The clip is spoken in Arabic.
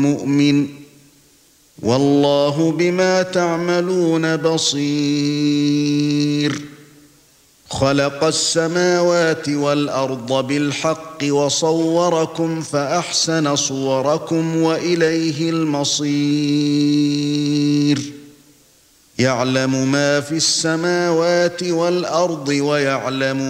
مُؤْمِنٌ وَاللَّهُ بِمَا تَعْمَلُونَ بَصِيرٌ خَلَقَ السَّمَاوَاتِ وَالْأَرْضَ بِالْحَقِّ وَصَوَّرَكُمْ فَأَحْسَنَ صُوَرَكُمْ وَإِلَيْهِ الْمَصِيرُ يَعْلَمُ مَا فِي السَّمَاوَاتِ وَالْأَرْضِ وَيَعْلَمُ